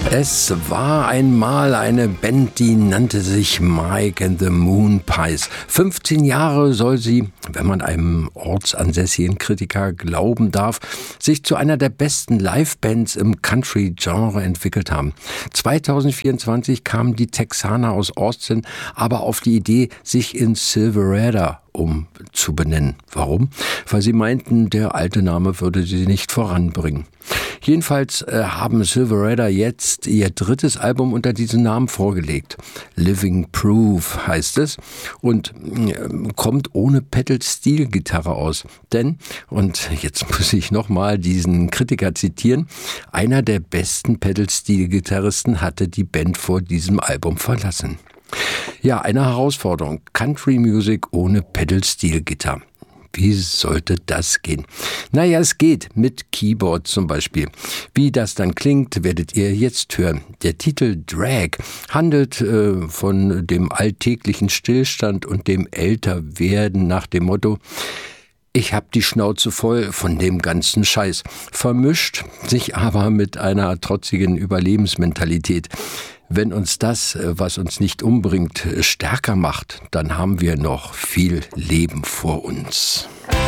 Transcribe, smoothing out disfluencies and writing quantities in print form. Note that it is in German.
Es war einmal eine Band, die nannte sich Mike and the Moon Pies. 15 Jahre soll sie, wenn man einem ortsansässigen Kritiker glauben darf, sich zu einer der besten Livebands im Country-Genre entwickelt haben. 2024 kamen die Texaner aus Austin aber auf die Idee, sich in Silverado umzubenennen. Warum? Weil sie meinten, der alte Name würde sie nicht voranbringen. Jedenfalls haben Silverado jetzt ihr drittes Album unter diesem Namen vorgelegt. Living Proof heißt es und kommt ohne Pedal-Steel-Gitarre aus. Denn, und jetzt muss ich nochmal diesen Kritiker zitieren, einer der besten Pedal-Steel-Gitarristen hatte die Band vor diesem Album verlassen. Ja, eine Herausforderung. Country Music ohne Pedal-Steel-Gitarre. Wie sollte das gehen? Naja, es geht mit Keyboard zum Beispiel. Wie das dann klingt, werdet ihr jetzt hören. Der Titel Drag handelt von dem alltäglichen Stillstand und dem Älterwerden nach dem Motto: Ich hab die Schnauze voll von dem ganzen Scheiß. Vermischt sich aber mit einer trotzigen Überlebensmentalität. Wenn uns das, was uns nicht umbringt, stärker macht, dann haben wir noch viel Leben vor uns.